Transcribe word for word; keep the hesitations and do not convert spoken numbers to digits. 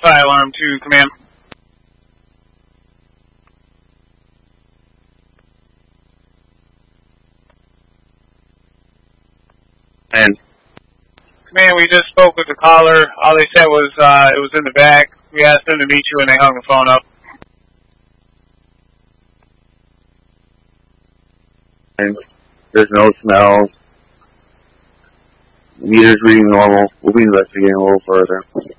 fire alarm to command. And Command, we just spoke with the caller. All they said was uh, it was in the back. We asked them to meet you, and they hung the phone up. and there's no smells. Meters reading normal. We'll be investigating a little further.